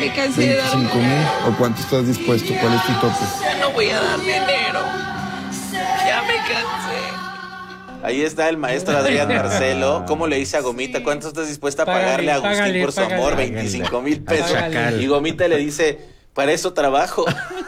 Me cansé de dar 25,000 o cuánto estás dispuesto, ¿cuál es tu tope? Ya no voy a dar dinero. Ya me cansé. Ahí está el maestro Adrián Marcelo. ¿Cómo le dice a Gomita? ¿Cuánto estás dispuesta a pagarle a Agustín por su amor? 25,000 pesos. Y Gomita le dice, para eso trabajo.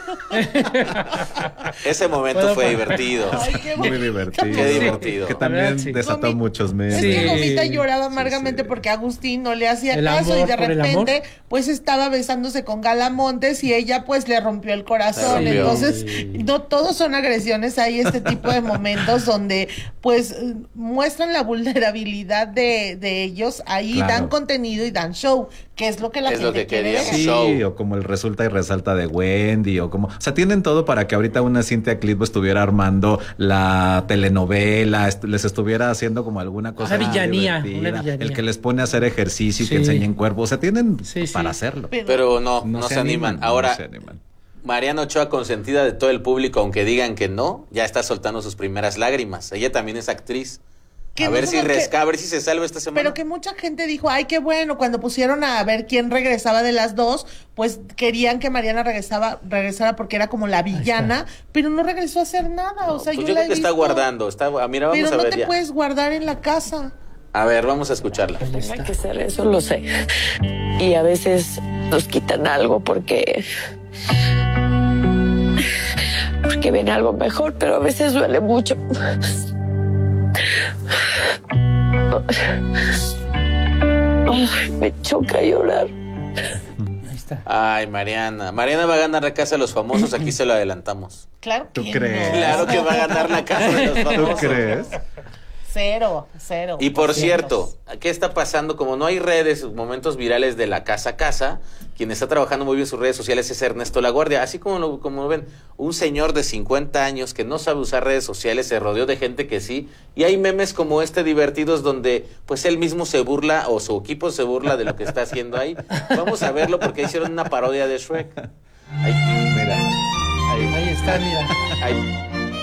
Ese momento fue divertido. Ay, Muy divertido. Qué divertido. Que también Sí. desató muchos memes. Es que Gomita Sí. lloraba amargamente porque Agustín no le hacía El caso amor y de por el repente pues estaba besándose con Gala Montes y ella pues le rompió el corazón. Le rompió. Entonces no todos son agresiones, hay este tipo de momentos donde pues muestran la vulnerabilidad de ellos, ahí Claro. dan contenido y dan show, que es lo que la Es gente lo que quiere queríamos. ver. Sí, Show. o como el resulta y resalta de Wendy, o como, o sea, tienen todo para que ahorita una Cintia Clitbo estuviera armando la telenovela, les estuviera haciendo como alguna cosa Una más villanía, divertida, una villanía. el que les pone a hacer ejercicio y que Sí. enseñen cuerpo, o sea, tienen Sí, sí. para hacerlo. Pero no se animan. Ahora, no se animan. Mariana Ochoa, consentida de todo el público, aunque digan que no, ya está soltando sus primeras lágrimas. Ella también es actriz. Que A no ver si somos que- a ver si se salva esta semana. Pero que mucha gente dijo, ay, qué bueno, cuando pusieron a ver quién regresaba de las dos, pues querían que Mariana regresara porque era como la villana, pero no regresó a hacer nada, o sea, Pues yo la creo he que está visto, guardando. Mira, vamos pero a no ver te ya. puedes guardar en la casa. A ver, vamos a escucharla. Hay que hacer eso, lo sé. Y a veces nos quitan algo porque ven algo mejor, pero a veces duele mucho. Ay, me choca llorar. Ahí está. Ay, Mariana. Mariana va a ganar la casa de los famosos, aquí se lo adelantamos. Claro ¿Tú que crees? no. Claro que va a ganar la casa de los ¿Tú famosos. crees? Cero. Y por cierto, ¿qué está pasando? Como no hay redes, momentos virales de la casa a casa, quien está trabajando muy bien sus redes sociales es Ernesto Laguardia. Así como lo ven, un señor de 50 años que no sabe usar redes sociales, se rodeó de gente que sí, y hay memes como este divertidos donde pues él mismo se burla o su equipo se burla de lo que está haciendo ahí. Vamos a verlo porque hicieron una parodia de Shrek. Ahí, mira. Ahí está, mira. Ahí.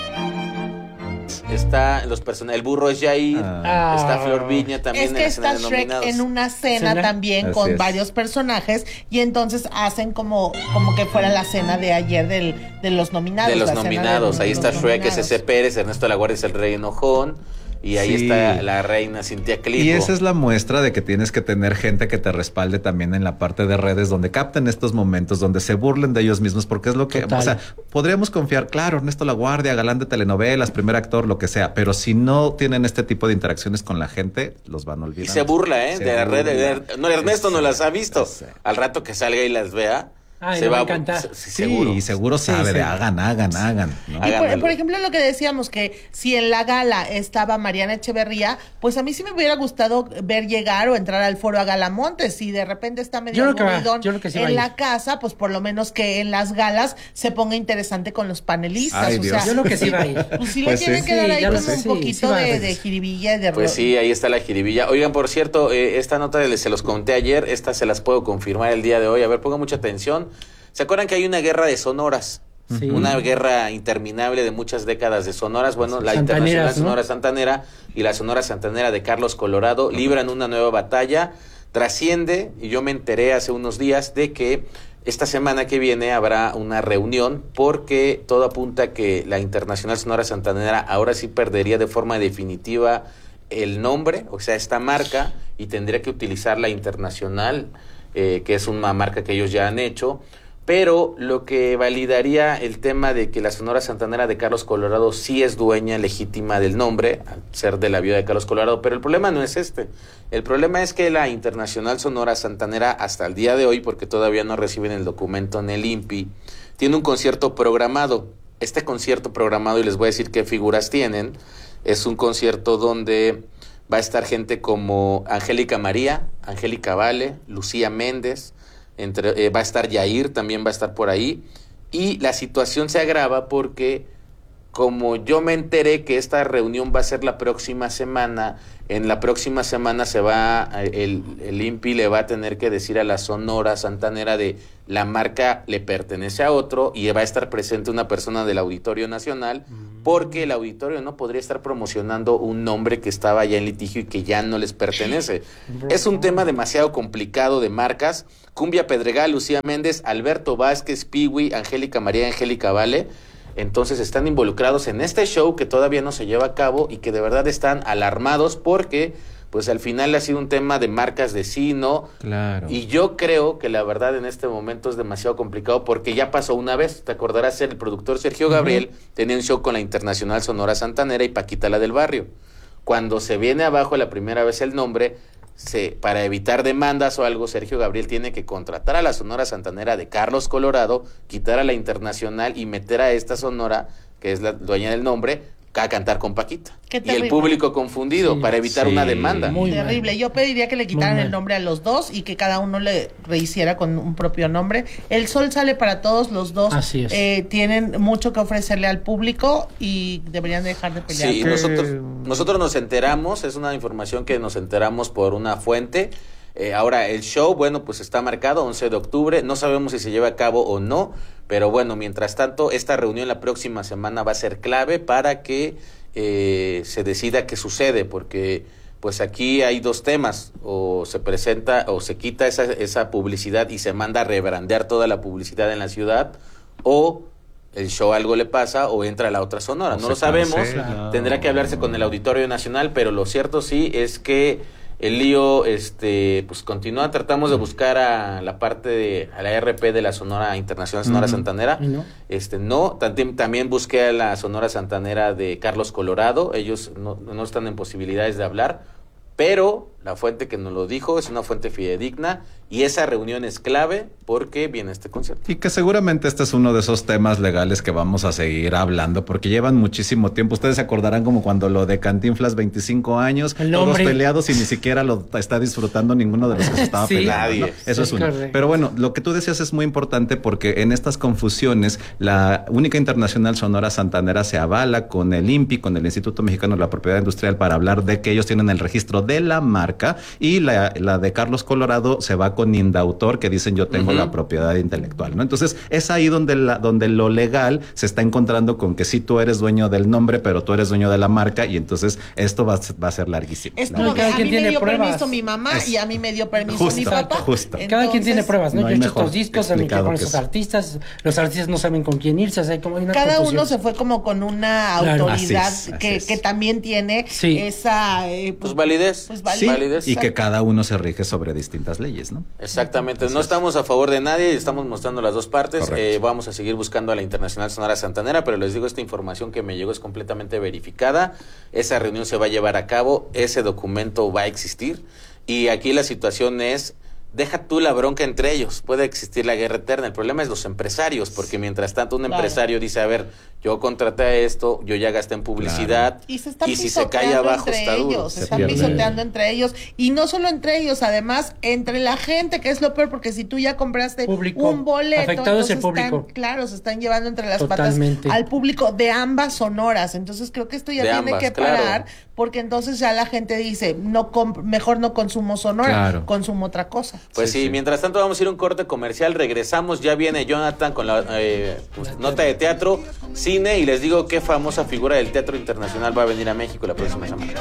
Está los personajes, el burro es Jair, Ah. está Flor Viña también Es en que la escena está de Shrek nominados. en una cena ¿Cena? también Así con es. varios personajes y entonces hacen como que fuera la cena de ayer de los nominados. De los la cena nominados, ahí está los Shrek, nominados. es ese Pérez, Ernesto Laguardia es el rey enojón, y ahí Sí. está la reina Cintia Clitbo. Y esa es la muestra de que tienes que tener gente que te respalde también en la parte de redes donde capten estos momentos, donde se burlen de ellos mismos, porque es lo que, Total. o sea, podríamos confiar, claro, Ernesto Laguardia, galán de telenovelas, primer actor, lo que sea, pero si no tienen este tipo de interacciones con la gente, los van a Y olvidar. se burla, Se de la red. burla. No, Ernesto no las ha visto. Sí. Al rato que salga y las vea, Ay, se le va va a encantar. Sí, seguro. y seguro sabe Sí, de sí. hagan, ¿no? Y Háganmelo. por ejemplo, lo que decíamos, que si en la gala estaba Mariana Echeverría, pues a mí sí me hubiera gustado ver llegar o entrar al foro a Galamontes. Si de repente está medio Yo creo que va, aburridón yo creo que sí va a en ir. la casa, pues por lo menos que en las galas se ponga interesante con los panelistas. Ay, o Dios. sea, Yo creo que sí va a ir. Pues sí Pues le tienen sí. que dar Sí, ahí ya lo como sé. un Sí, poquito sí va a de ir. jiribilla y de Pues sí, ahí está la jiribilla. Oigan, por cierto, esta nota se los conté ayer, esta se las puedo confirmar el día de hoy. A ver, pongan mucha atención. ¿Se acuerdan que hay una guerra de sonoras? Sí. Una guerra interminable de muchas décadas de sonoras. Bueno, la Santaneras, Internacional ¿no? Sonora Santanera y la Sonora Santanera de Carlos Colorado libran una nueva batalla. Trasciende, y yo me enteré hace unos días de que esta semana que viene habrá una reunión porque todo apunta a que la Internacional Sonora Santanera ahora sí perdería de forma definitiva el nombre, o sea, esta marca, y tendría que utilizar la Internacional, que es una marca que ellos ya han hecho. Pero lo que validaría el tema de que la Sonora Santanera de Carlos Colorado sí es dueña legítima del nombre, al ser de la viuda de Carlos Colorado, pero el problema no es este. El problema es que la Internacional Sonora Santanera, hasta el día de hoy, porque todavía no reciben el documento en el INPI, tiene un concierto programado. Este concierto programado, y les voy a decir qué figuras tienen, es un concierto donde va a estar gente como Angélica María, Angélica Vale, Lucía Méndez, va a estar Yair, también va a estar por ahí, y la situación se agrava porque como yo me enteré que esta reunión va a ser la próxima semana, en la próxima semana el INPI le va a tener que decir a la Sonora Santanera de la marca le pertenece a otro y va a estar presente una persona del Auditorio Nacional, porque el auditorio no podría estar promocionando un nombre que estaba ya en litigio y que ya no les pertenece. Es un tema demasiado complicado de marcas. Cumbia Pedregal, Lucía Méndez, Alberto Vázquez, Piwi, Angélica María, Angélica Vale. Entonces están involucrados en este show que todavía no se lleva a cabo y que de verdad están alarmados porque pues al final ha sido un tema de marcas de sí, ¿no? Claro. Y yo creo que la verdad en este momento es demasiado complicado porque ya pasó una vez, te acordarás, el productor Sergio Gabriel tenía un show con la Internacional Sonora Santanera y Paquita la del Barrio. Cuando se viene abajo la primera vez el nombre, para evitar demandas o algo, Sergio Gabriel tiene que contratar a la Sonora Santanera de Carlos Colorado, quitar a la Internacional y meter a esta Sonora, que es la dueña del nombre, a cantar con Paquita. Qué Y el terrible. público confundido para evitar una demanda. Muy mal. Terrible. Yo pediría que le quitaran Muy mal. el nombre a los dos y que cada uno le rehiciera con un propio nombre. El sol sale para todos, los dos Así es. tienen mucho que ofrecerle al público y deberían dejar de pelear. Sí, nosotros nos enteramos, es una información que nos enteramos por una fuente. Ahora, el show, bueno, pues está marcado 11 de octubre, no sabemos si se lleva a cabo o no, pero bueno, mientras tanto, esta reunión la próxima semana va a ser clave para que se decida qué sucede, porque pues aquí hay dos temas, o se presenta o se quita esa publicidad y se manda a rebrandear toda la publicidad en la ciudad, o el show algo le pasa o entra la otra Sonora, O no lo se sabemos, cancela. tendrá que hablarse con el Auditorio Nacional, pero lo cierto sí es que el lío pues continúa. Tratamos de buscar a la parte a la RP de la Sonora Internacional Sonora Santanera. ¿Y no? No, también busqué a la Sonora Santanera de Carlos Colorado. Ellos no están en posibilidades de hablar, pero la fuente que nos lo dijo es una fuente fidedigna y esa reunión es clave porque viene este concierto. Y que seguramente este es uno de esos temas legales que vamos a seguir hablando porque llevan muchísimo tiempo. Ustedes se acordarán como cuando lo de Cantinflas, 25 años, El todos hombre. peleados y ni siquiera lo está disfrutando ninguno de los que se estaba Sí. peleando. ¿no? Nadie. Eso Es es uno. correcto. Pero bueno, lo que tú decías es muy importante porque en estas confusiones la única Internacional Sonora Santanera se avala con el INPI, con el Instituto Mexicano de la Propiedad Industrial, para hablar de que ellos tienen el registro de la marca, y la de Carlos Colorado se va con Indautor, que dicen yo tengo la propiedad intelectual, ¿no? Entonces es ahí donde lo legal se está encontrando con que sí tú eres dueño del nombre, pero tú eres dueño de la marca, y entonces esto va a ser larguísimo. Es ¿no? como No, que cada a quien mí me tiene dio pruebas. permiso mi mamá y a mí me dio permiso Justo, mi papá. justo. Cada quien tiene Entonces, pruebas, ¿no? no Yo hay he hecho mejor estos discos, saben que explicado con que esos eso. artistas, los artistas no saben con quién irse, o sea, como hay una Cada confusión. uno se fue como con una Claro. autoridad Así es, que, así es. que también tiene Sí. esa Pues validez. pues, Sí, validez. y que cada uno se rige sobre distintas leyes, ¿no? Exactamente, no estamos a favor de nadie, estamos mostrando las dos partes. Correcto. Vamos a seguir buscando a la Internacional Sonora Santanera, pero les digo, esta información que me llegó es completamente verificada. Esa reunión se va a llevar a cabo, ese documento va a existir, y aquí la situación es: deja tú la bronca entre ellos, puede existir la guerra eterna. El problema es los empresarios, porque mientras tanto un Claro. empresario dice, a ver, yo contraté esto, yo ya gasté en publicidad, y se están y si se cae pisoteando abajo entre está duro. ellos, se Se están pierde. pisoteando entre ellos, y no solo entre ellos, además entre la gente, que es lo peor, porque si tú ya compraste Público. un boleto, Afectado es el entonces público. claro, se están llevando entre las Totalmente. patas al público de ambas sonoras. Entonces creo que esto ya De tiene ambas, que claro. parar, porque entonces ya la gente dice, mejor no consumo sonora, Claro. consumo otra cosa. Pues sí, Sí. mientras tanto vamos a ir a un corte comercial, regresamos, ya viene Jonathan con la nota de teatro, cine, y les digo qué famosa figura del teatro internacional va a venir a México la próxima semana.